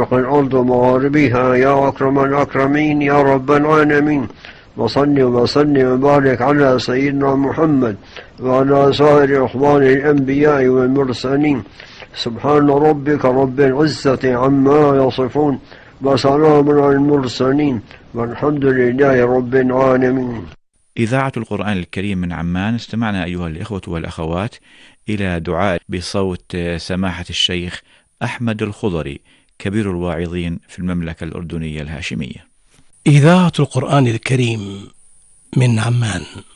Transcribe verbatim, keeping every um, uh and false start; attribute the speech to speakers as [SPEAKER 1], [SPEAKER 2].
[SPEAKER 1] مشارق الأرض ومغاربها يا أكرم الأكرمين يا رب العالمين. وصل وسلم وبارك على سيدنا محمد وعلى سائر أخبار الأنبياء والمرسلين. سبحان ربك رب العزة عما يصفون وسلام على المرسلين والحمد لله رب العالمين.
[SPEAKER 2] إذاعة القرآن الكريم من عمان، استمعنا أيها الإخوة والأخوات إلى دعاء بصوت سماحة الشيخ أحمد الخضري كبير الواعظين في المملكة الأردنية الهاشمية.
[SPEAKER 3] إذاعة القرآن الكريم من عمان.